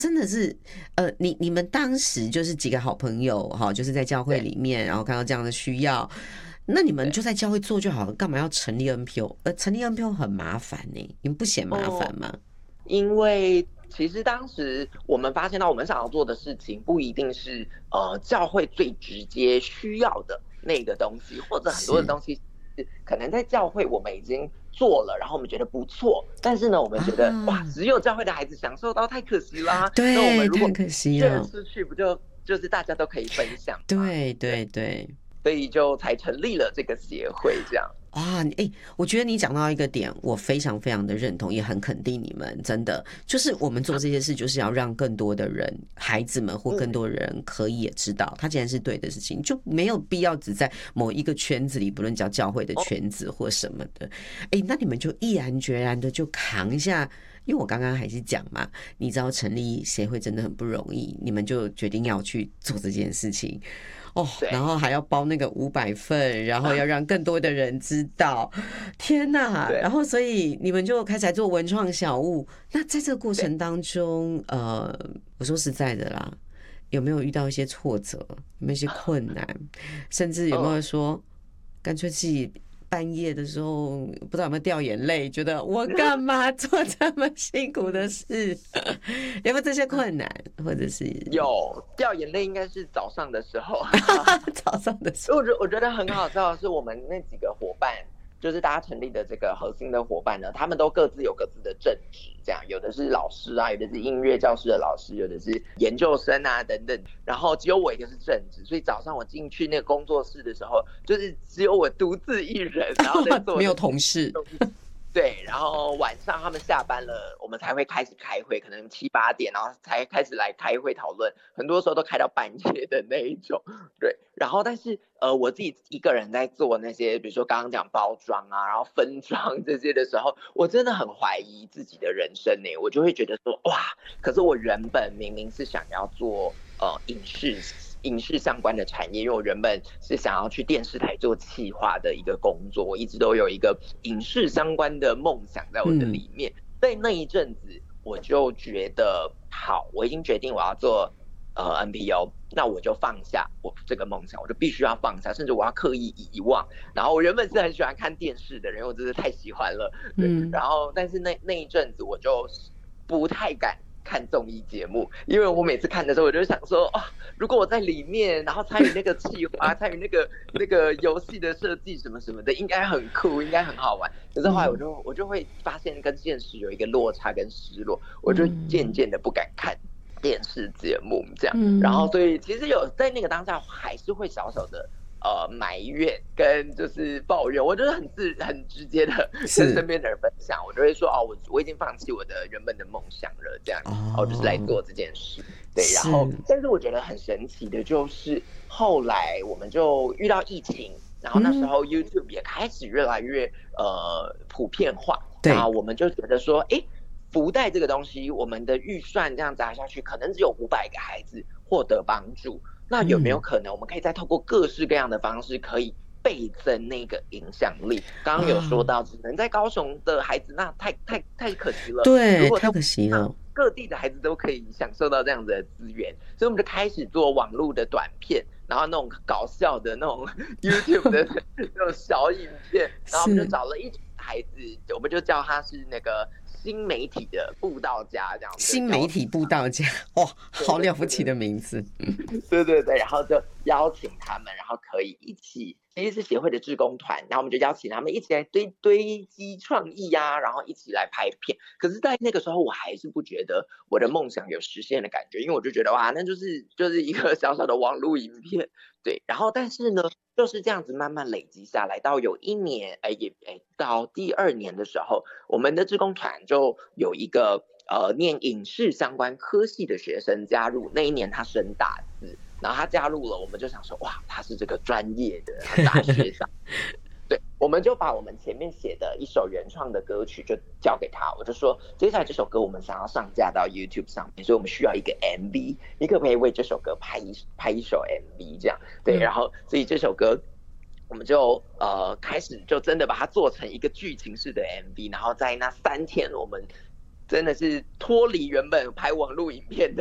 真的是，你们当时就是几个好朋友哈，就是在教会里面，然后看到这样的需要，那你们就在教会做就好了，干嘛要成立 NPO？成立 NPO 很麻烦呢，你们不嫌麻烦吗？ 因为其实当时我们发现到，我们想要做的事情不一定是教会最直接需要的那个东西，或者很多的是东西可能在教会我们已经做了，然后我们觉得不错，但是呢，我们觉得哇， 啊， 只有教会的孩子享受到太可惜啦。那我们对， 如果太可惜 share 了， 出去，不就是大家都可以分享吗？ 对对， 对对。 所以就才成立了这个协会，这样。 啊，我觉得你讲到一个点，我非常非常的认同，也很肯定你们，真的就是我们做这些事，就是要让更多的人、孩子们或更多的人可以也知道，它既然是对的事情，就没有必要只在某一个圈子里，不论叫教会的圈子或什么的。那你们就毅然决然的就扛下。因为我刚刚还是讲嘛，你知道成立协会真的很不容易，你们就决定要去做这件事情。然对， 后还要包那个500份，然后要让更多的人知道，天哪！ 对， 然后所以你们就开始来做文创小物。那在这个过对。 程当中，我说实在的啦，有没有遇到一些挫折，有没有一些困难，甚至有没有嗯， 说，干脆自己半夜的时候不知道有没有掉眼泪，觉得我干嘛做这么辛苦的事？有没有这些困难，或者是有掉眼泪，应该是早上的时候。 早上的时我觉得很好笑的是，我们那几个伙伴，就是大家成立的这个核心的伙伴呢，他们都各自有各自的正职，这样有的是老师啊，有的是音乐教室的老师，有的是研究生啊等等，然后只有我一个是正职，所以早上我进去那个工作室的时候，就是只有我独自一人，然后在候没有做的同事。 对，然后晚上他们下班了，我们才会开始开会，可能7、8点，然后才开始来开会讨论，很多时候都开到半夜的那一种。对，然后但是我自己一个人在做那些，比如说刚刚讲包装啊，然后分装这些的时候，我真的很怀疑自己的人生呢，我就会觉得说，哇，可是我原本明明是想要做影视相关的产业，因为我原本是想要去电视台做企划的一个工作，我一直都有一个影视相关的梦想在我的嗯， 里面。在那一阵子，我就觉得好，我已经决定我要做NPO，那我就放下我这个梦想，我就必须要放下，甚至我要刻意遗忘。然后我原本是很喜欢看电视的人，因为我真的太喜欢了，对。然后但是那一阵子我就不太敢看综艺节目，因为我每次看的时候，我就想说，哦，如果我在里面，然后参与那个企划，参与那个游戏的设计什么什么的，应该很酷，应该很好玩。可是后来我就会发现跟现实有一个落差跟失落，我就渐渐的不敢看电视节目这样。然后所以其实有在那个当下还是会小小的埋怨跟就是抱怨，我就是很直接的跟身边的人分享，我就会说哦，我已经放弃我的原本的梦想了，这样，我就是来做这件事。对，然后但是我觉得很神奇的就是后来我们就遇到疫情，然后那时候 YouTube 也开始越来越普遍化，然后我们就觉得说，哎，福袋这个东西，我们的预算这样砸下去，可能只有500个孩子获得帮助。那有没有可能，我们可以再透过各式各样的方式，可以倍增那个影响力？刚刚有说到，只能在高雄的孩子，那太可惜了。如对， 果太可惜了。 各地的孩子都可以享受到这样子的资源，所以我们就开始做网络的短片，然后那种搞笑的那种 YouTube 的那种小影片，然后我们就找了一群孩子，我们就叫他是那个新媒体的布道家，这样子。 新媒体布道家，哇，好了不起的名字。 对对对，然后就邀请他们，然后可以一起，其实是协会的志工团，然后我们就邀请他们一起来堆积创意啊，然后一起来拍片。可是，在那个时候，我还是不觉得我的梦想有实现的感觉，因为我就觉得哇，那就是一个小小的网络影片，对。然后，但是呢，就是这样子慢慢累积下来，到有一年，到第2年的时候，我们的志工团就有一个念影视相关科系的学生加入，那一年他升大4，然后他加入了，我们就想说，哇，他是这个专业的大学长。对，我们就把我们前面写的一首原创的歌曲就交给他，我就说接下来这首歌我们想要上架到 YouTube 上面，所以我们需要一个 MV， 你可不可以为这首歌拍一首 MV 这样？对，然后所以这首歌我们就开始就真的把它做成一个剧情式的 MV， 然后在那3天我们真的是脱离原本拍网络影片的